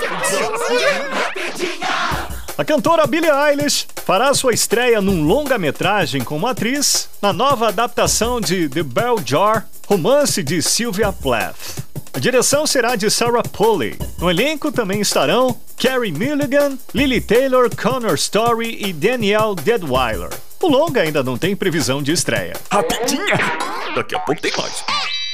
A cantora Billie Eilish fará sua estreia num longa-metragem como atriz na nova adaptação de The Bell Jar, romance de Sylvia Plath. A direção será de Sarah Polley. No elenco também estarão Carey Mulligan, Lily Taylor, Connor Story e Danielle Deadwyler. O longa ainda não tem previsão de estreia. Rapidinha! Daqui a pouco tem mais.